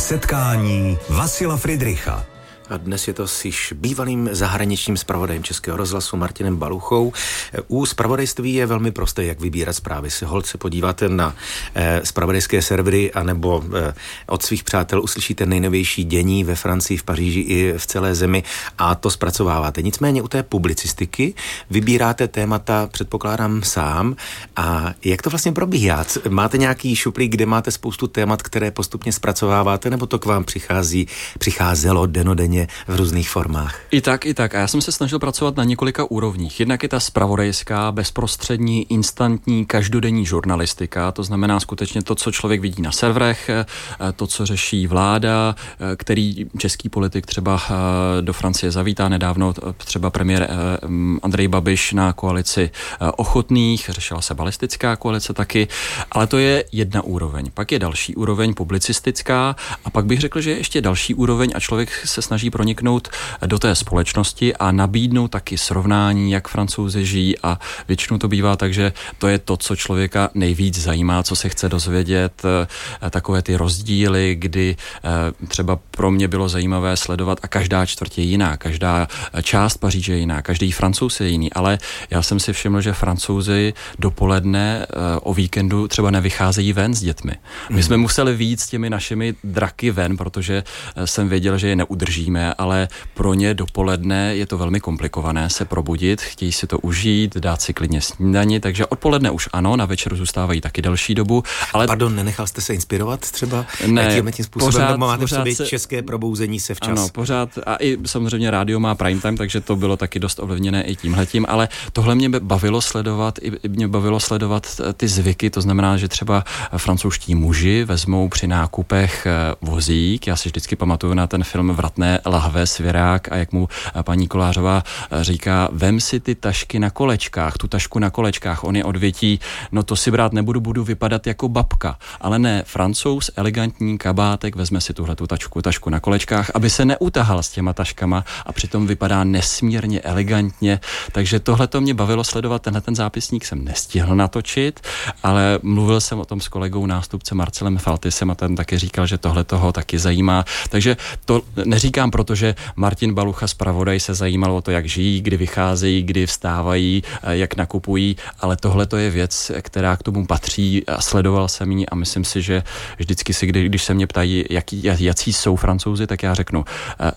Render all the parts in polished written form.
setkání Vasila Fridricha. A dnes je to s již bývalým zahraničním zpravodajem Českého rozhlasu Martinem Baluchou. U zpravodajství je velmi prosté, jak vybírat zprávy. Si holt se podíváte na zpravodajské servery anebo od svých přátel uslyšíte nejnovější dění ve Francii, v Paříži i v celé zemi a to zpracováváte. Nicméně u té publicistiky vybíráte témata, předpokládám, sám. A jak to vlastně probíhá? Máte nějaký šuplík, kde máte spoustu témat, které postupně zpracováváte, nebo to k vám přicházelo dennodenně v různých formách? I tak. A já jsem se snažil pracovat na několika úrovních. Jednak je ta zpravodajská, bezprostřední, instantní, každodenní žurnalistika, to znamená skutečně to, co člověk vidí na serverech, to, co řeší vláda, který český politik třeba do Francie zavítá nedávno, třeba premiér Andrej Babiš na koalici ochotných, řešila se balistická koalice taky, ale to je jedna úroveň. Pak je další úroveň publicistická a pak bych řekl, že je ještě další úroveň a člověk se snaží proniknout do té společnosti a nabídnout taky srovnání, jak Francouzi žijí a většinou to bývá tak, že to je to, co člověka nejvíc zajímá, co se chce dozvědět, takové ty rozdíly, kdy třeba pro mě bylo zajímavé sledovat a každá čtvrť je jiná, každá část Paříže je jiná, každý Francouz je jiný, ale já jsem si všiml, že Francouzi dopoledne o víkendu třeba nevycházejí ven s dětmi. My jsme museli vyjít s těmi našimi draky ven, protože jsem věděl, že je neudržíme, ale pro ně dopoledne je to velmi komplikované se probudit, chtějí si to užít, dát si klidně snídani, takže odpoledne už ano, na večer zůstávají taky delší dobu. Ale... Pardon, nenechal jste se inspirovat třeba? Ne, tím způsobem máte v sobě české probouzení se včas? Ano, pořád a i samozřejmě rádio má prime time, takže to bylo taky dost ovlivněné i tímhletím, ale tohle mě bavilo sledovat, i mě bavilo sledovat ty zvyky, to znamená, že třeba francouzští muži vezmou při nákupech vozík, já si vždycky pamatuju na ten film Vratné lahve, svěrák a jak mu paní Kolářová říká, vem si ty tašky na kolečkách, tu tašku na kolečkách, on je odvětí, no to si brát nebudu, budu vypadat jako babka, ale ne, Francouz, elegantní kabátek, vezme si tuhletu tašku na kolečkách, aby se neutahal s těma taškama a přitom vypadá nesmírně elegantně, takže tohle to mě bavilo sledovat, tenhle ten zápisník jsem nestihl natočit, ale mluvil jsem o tom s kolegou nástupce Marcelem Faltisem a ten taky říkal, že tohle toho taky zajímá, takže to neříkám, protože Martin Balucha, zpravodaj, se zajímal o to, jak žijí, kdy vycházejí, kdy vstávají, jak nakupují, ale tohle to je věc, která k tomu patří a sledoval jsem ji a myslím si, že vždycky si, když se mě ptají, jací jsou Francouzi, tak já řeknu,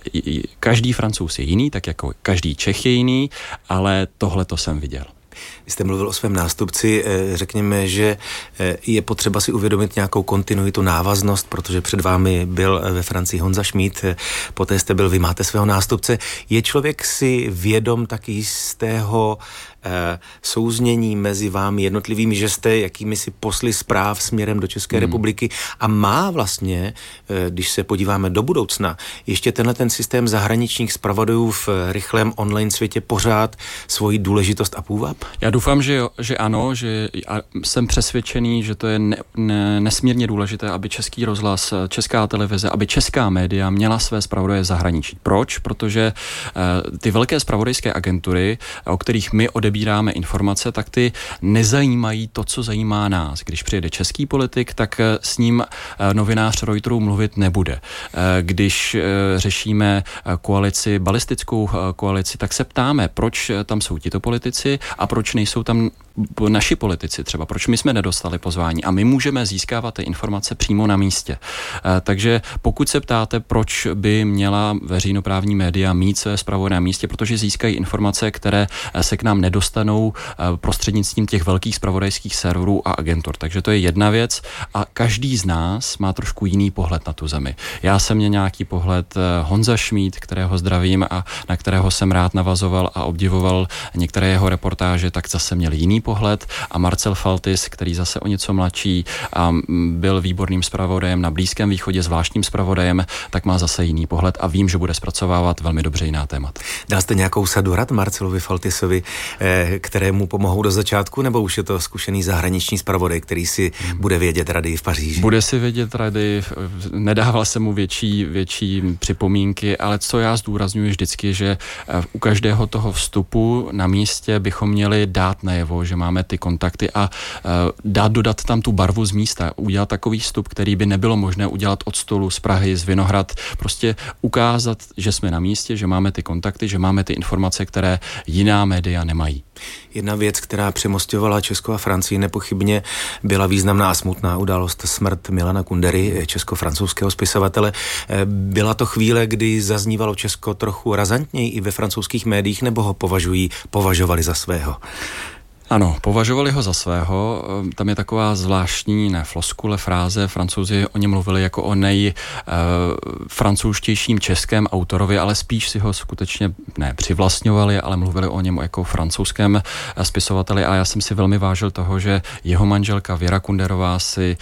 každý Francouz je jiný, tak jako každý Čech je jiný, ale tohle to jsem viděl. Vy jste mluvil o svém nástupci, řekněme, že je potřeba si uvědomit nějakou kontinuitu, návaznost, protože před vámi byl ve Francii Honza Schmidt, poté jste byl, vy máte svého nástupce. Je člověk si vědom taky jistého souznění mezi vámi jednotlivými, že jste jakými si posly zpráv směrem do České republiky a má vlastně, když se podíváme do budoucna, ještě tenhle ten systém zahraničních zpravodajů v rychlém online světě pořád svoji důležitost a půvab? Já doufám, že ano, že jsem přesvědčený, že to je nesmírně důležité, aby Český rozhlas, Česká televize, aby česká média měla své zpravodaje v zahraničí. Proč? Protože ty velké zpravodajské agentury, o kterých my odebíráme informace, tak ty nezajímají to, co zajímá nás. Když přijede český politik, tak s ním novinář Reuteru mluvit nebude. Když řešíme koalici, balistickou koalici, tak se ptáme, proč tam jsou tito politici a proč nejsou tam naši politici třeba, proč my jsme nedostali pozvání a my můžeme získávat ty informace přímo na místě. Takže pokud se ptáte, proč by měla veřejnoprávní média mít své zpravodaje na místě, protože získají informace, které se k nám nedostanou prostřednictvím těch velkých zpravodajských serverů a agentur. Takže to je jedna věc a každý z nás má trošku jiný pohled na tu zemi. Já jsem měl nějaký pohled Honza Schmidt, kterého zdravím a na kterého jsem rád navazoval a obdivoval některé jeho reportáže, tak zase měl jiný pohled a Marcel Faltis, který zase o něco mladší a byl výborným zpravodajem na Blízkém východě, zvláštním zpravodajem, tak má zase jiný pohled a vím, že bude zpracovávat velmi dobře jiná témata. Dal jste nějakou sadu rad Marcelovi Faltisovi, které mu pomohou do začátku, nebo už je to zkušený zahraniční zpravodaj, který si bude vědět rady v Paříži? Bude si vědět rady, nedával jsem mu větší připomínky, ale co já zdůrazňuji vždycky, že u každého toho vstupu na místě bychom měli dát najevo, že máme ty kontakty a dodat tam tu barvu z místa, udělat takový vstup, který by nebylo možné udělat od stolu z Prahy, z Vinohrad, prostě ukázat, že jsme na místě, že máme ty kontakty, že máme ty informace, které jiná média nemají. Jedna věc, která přemostovala Česko a Francii, nepochybně byla významná a smutná událost smrt Milana Kundery, česko-francouzského spisovatele. Byla to chvíle, kdy zaznívalo Česko trochu razantněji i ve francouzských médiích, nebo ho považovali za svého? Ano, považovali ho za svého. Tam je taková zvláštní floskule, fráze. Francouzi o něm mluvili jako o nejfrancouzštějším českém autorovi, ale spíš si ho skutečně přivlastňovali, ale mluvili o něm jako francouzském spisovateli a já jsem si velmi vážil toho, že jeho manželka Věra Kunderová si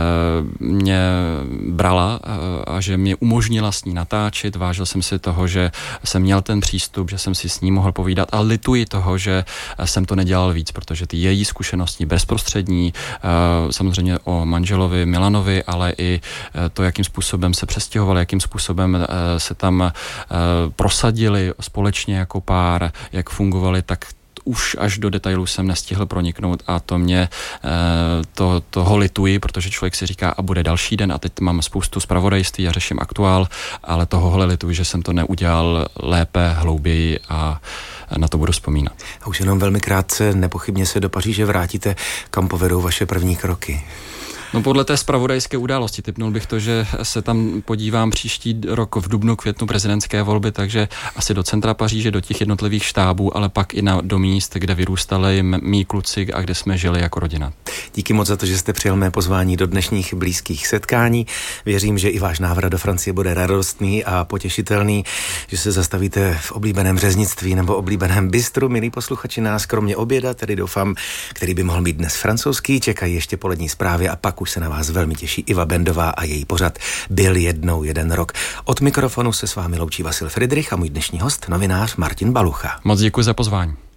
mě brala a že mě umožnila s ní natáčet. Vážil jsem si toho, že jsem měl ten přístup, že jsem si s ní mohl povídat a lituji toho, že jsem to nedělal víc, protože ty její zkušenosti bezprostřední, samozřejmě o manželovi Milanovi, ale i to, jakým způsobem se přestěhovali, jakým způsobem se tam prosadili společně jako pár, jak fungovali, tak už až do detailů jsem nestihl proniknout a to mě toho lituji, protože člověk si říká, a bude další den a teď mám spoustu zpravodajství a řeším aktuál, ale tohohle lituji, že jsem to neudělal lépe, hlouběji a na to budu vzpomínat. A už jenom velmi krátce, nepochybně se do Paříže vrátíte, kam povedou vaše první kroky? No podle té zpravodajské události tipnul bych to, že se tam podívám příští rok v dubnu, květnu prezidentské volby, takže asi do centra Paříže, do těch jednotlivých štábů, ale pak i do míst, kde vyrůstali mý kluci a kde jsme žili jako rodina. Díky moc za to, že jste přijal mé pozvání do dnešních blízkých setkání. Věřím, že i váš návrat do Francie bude radostný a potěšitelný, že se zastavíte v oblíbeném řeznictví nebo oblíbeném bistru. Milí posluchači, nás kromě oběda, tedy doufám, který by mohl být dnes francouzský, čekají ještě polední zprávy a pak už se na vás velmi těší Iva Bendová a její pořad Byl jednou jeden rok. Od mikrofonu se s vámi loučí Vasil Fridrich a můj dnešní host, novinář Martin Balucha. Moc děkuji za pozvání.